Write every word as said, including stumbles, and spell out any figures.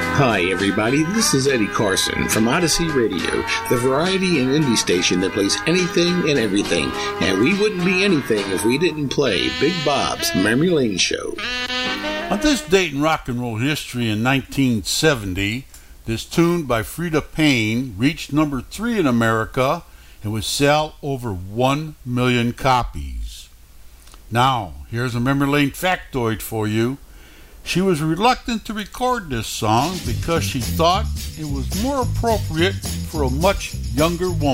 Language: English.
Hi, everybody. This is Eddie Carson from Odyssey Radio, the variety and indie station that plays anything and everything. And we wouldn't be anything if we didn't play Big Bob's Memory Lane Show. On this date in rock and roll history in nineteen seventy, this tune by Freda Payne reached number three in America and would sell over one million copies. Now, here's a Memory Lane factoid for you. She was reluctant to record this song because she thought it was more appropriate for a much younger woman.